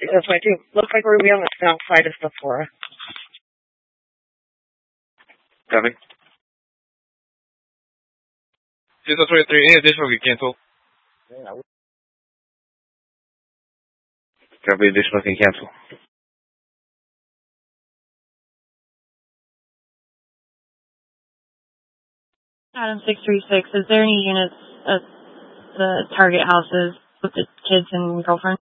That's my too. Looks like we're going to be on the south side of Sephora. Copy. 23, any additional can cancel. Copy, additional can cancel. Adam 636, is there any units at the Target houses with the kids and girlfriend?